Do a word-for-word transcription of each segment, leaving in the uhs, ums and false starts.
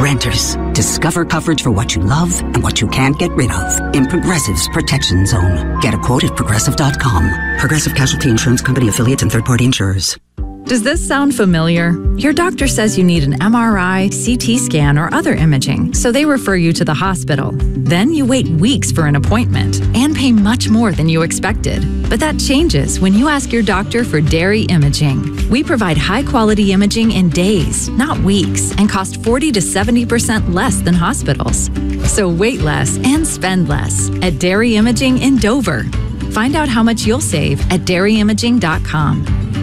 Renters, discover coverage for what you love and what you can't get rid of in Progressive's Protection Zone. Get a quote at progressive dot com. Progressive Casualty Insurance Company affiliates and third-party insurers. Does this sound familiar? Your doctor says you need an M R I, C T scan, or other imaging, so they refer you to the hospital. Then you wait weeks for an appointment and pay much more than you expected. But that changes when you ask your doctor for Dairy Imaging. We provide high-quality imaging in days, not weeks, and cost forty to seventy percent less than hospitals. So wait less and spend less at Dairy Imaging in Dover. Find out how much you'll save at dairy imaging dot com.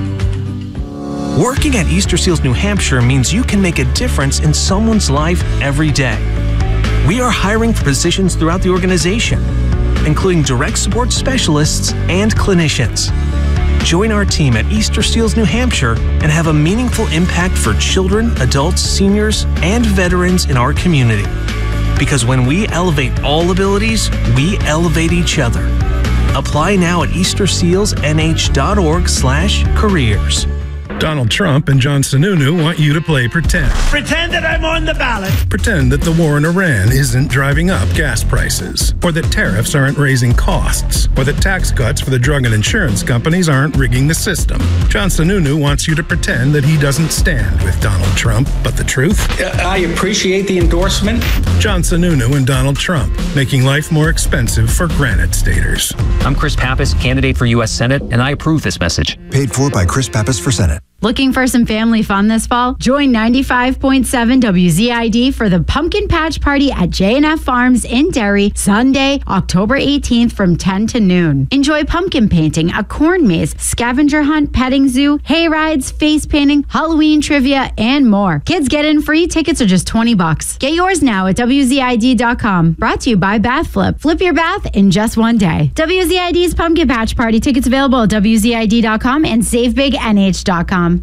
Working at Easter Seals New Hampshire means you can make a difference in someone's life every day. We are hiring for positions throughout the organization, including direct support specialists and clinicians. Join our team at Easter Seals New Hampshire and have a meaningful impact for children, adults, seniors, and veterans in our community. Because when we elevate all abilities, we elevate each other. Apply now at easter seals n h dot org slash careers. Donald Trump and John Sununu want you to play pretend. Pretend that I'm on the ballot. Pretend that the war in Iran isn't driving up gas prices, or that tariffs aren't raising costs, or that tax cuts for the drug and insurance companies aren't rigging the system. John Sununu wants you to pretend that he doesn't stand with Donald Trump, but the truth? I appreciate the endorsement. John Sununu and Donald Trump, making life more expensive for Granite Staters. I'm Chris Pappas, candidate for U S Senate, and I approve this message. Paid for by Chris Pappas for Senate. Looking for some family fun this fall? Join ninety-five point seven W Z I D for the Pumpkin Patch Party at J and F Farms in Derry, Sunday, October eighteenth from ten to noon. Enjoy pumpkin painting, a corn maze, scavenger hunt, petting zoo, hay rides, face painting, Halloween trivia, and more. Kids get in free. Tickets are just twenty bucks. Get yours now at W Z I D dot com. Brought to you by Bath Flip. Flip your bath in just one day. W Z I D's Pumpkin Patch Party. Tickets available at W Z I D dot com and save big N H dot com.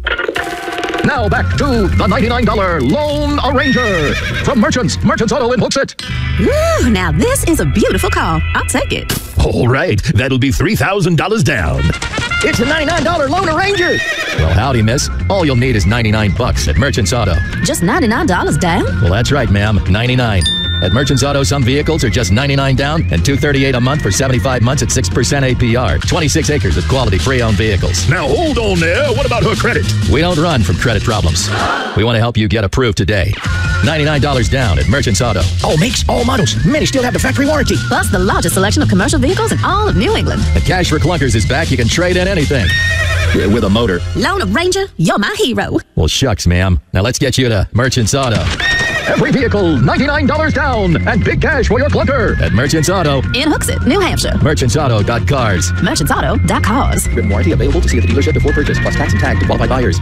Now back to the ninety-nine dollar Lone Ranger from Merchants. Merchants Auto in Hooksett. Ooh, now this is a beautiful car. I'll take it. All right, that'll be three thousand dollars down. It's a ninety-nine dollar Lone Ranger. Well, howdy, miss. All you'll need is ninety-nine bucks at Merchants Auto. Just ninety-nine dollars down? Well, that's right, ma'am. ninety-nine. At Merchants Auto, some vehicles are just ninety-nine down and two hundred thirty-eight a month for seventy-five months at six percent A P R. twenty-six acres of quality pre-owned vehicles. Now, hold on there. What about her credit? We don't run from credit problems. We want to help you get approved today. ninety-nine dollars down at Merchants Auto. All makes, all models. Many still have the factory warranty. Plus the largest selection of commercial vehicles in all of New England. And Cash for Clunkers is back. You can trade in anything. With a motor. Lone Ranger, you're my hero. Well, shucks, ma'am. Now let's get you to Merchants Auto. Every vehicle, ninety-nine dollars down and big cash for your clunker. At Merchants Auto. In Hooksett, New Hampshire. merchants auto dot cars. merchants auto dot cars. Written warranty available to see at the dealership before purchase, plus tax and tag to qualified buyers.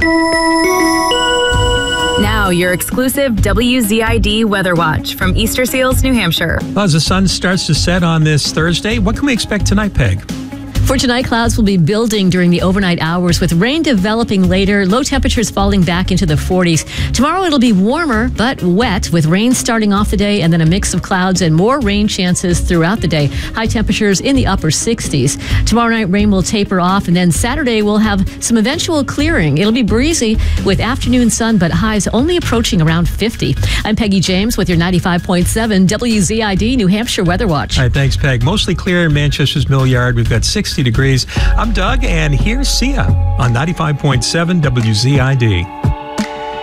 Now, your exclusive W Z I D Weather Watch from Easter Seals, New Hampshire. Well, as the sun starts to set on this Thursday, what can we expect tonight, Peg? For tonight, clouds will be building during the overnight hours with rain developing later, low temperatures falling back into the forties. Tomorrow it'll be warmer but wet with rain starting off the day and then a mix of clouds and more rain chances throughout the day. High temperatures in the upper sixties. Tomorrow night rain will taper off and then Saturday we'll have some eventual clearing. It'll be breezy with afternoon sun but highs only approaching around fifty. I'm Peggy James with your ninety-five point seven W Z I D New Hampshire Weather Watch. All right, thanks, Peg. Mostly clear in Manchester's Mill Yard. We've got sixty degrees. I'm Doug, and here's Sia on ninety-five point seven W Z I D.